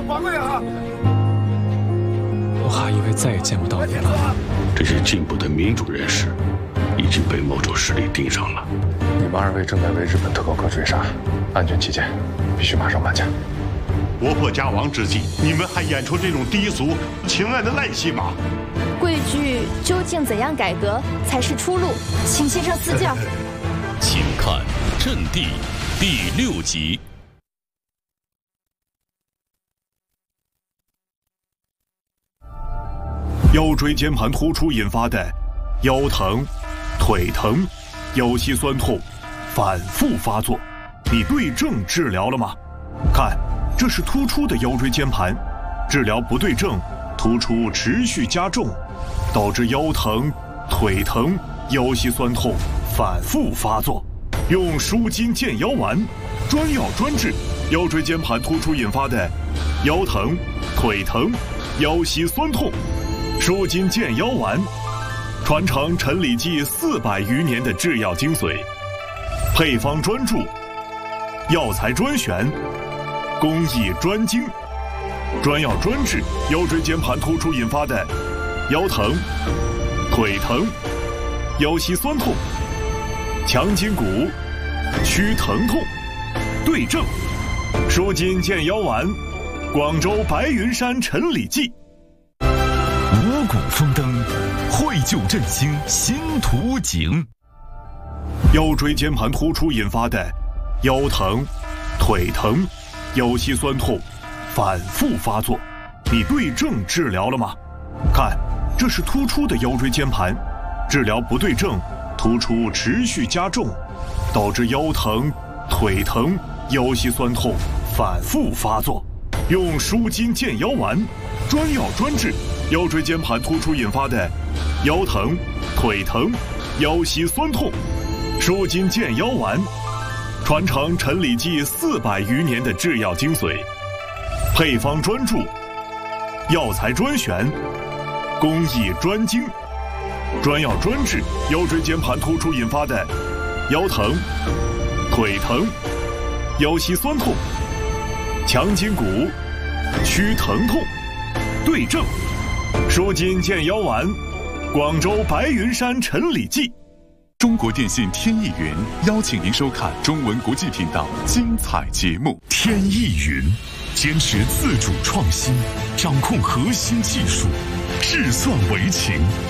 华贵啊！ 我还以为再也见不到你了。 这些进步的民主人士已经被某种势力盯上了。 你们二位正在为日本特高课追杀，安全起见，必须马上搬家。 国破家亡之际，你们还演出这种低俗、情爱的烂戏吗？ 贵剧究竟怎样改革才是出路？请先生赐教。 请看《阵地》第6集。 腰椎间盘突出引发的腰疼、腿疼、腰膝酸痛反复发作，你对症治疗了吗？看，这是突出的腰椎间盘，治疗不对症，突出持续加重，导致腰疼、腿疼、腰膝酸痛反复发作。用舒筋健腰丸，专药专治腰椎间盘突出引发的腰疼、腿疼、腰膝酸痛。舒筋健腰丸，传承陈李济400余年的制药精髓，配方专注，药材专选，工艺专精，专药专治腰椎间盘突出引发的腰疼、腿疼、腰膝酸痛，强筋骨，祛疼痛，对症。舒筋健腰丸，广州白云山陈李济。 五谷丰登，绘就振兴新图景。 腰椎间盘突出引发的腰疼、腿疼、腰膝酸痛反复发作，你对症治疗了吗？看，这是突出的腰椎间盘，治疗不对症，突出持续加重，导致腰疼、腿疼、腰膝酸痛反复发作。用舒筋健腰丸，专药专治腰椎间盘突出引发的腰疼、腿疼、腰膝酸痛。舒筋健腰丸，传承陈李济400余年的制药精髓，配方专注，药材专选，工艺专精，专药专治腰椎间盘突出引发的腰疼、腿疼、腰膝酸痛，强筋骨，祛疼痛，对症。舒筋健腰丸，广州白云山陈李济。 中国电信天翼云邀请您收看中文国际频道精彩节目。天翼云坚持自主创新，掌控核心技术，智算为情。